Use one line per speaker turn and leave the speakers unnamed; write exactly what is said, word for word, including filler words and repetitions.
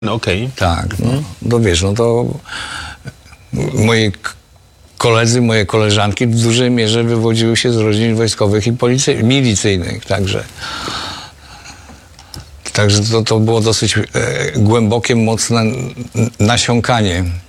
No okej.
Tak, no, no wiesz, no to moi k- koledzy, moje koleżanki w dużej mierze wywodziły się z rodzin wojskowych i policy- milicyjnych, także także to, to było dosyć e, głębokie, mocne n- nasiąkanie.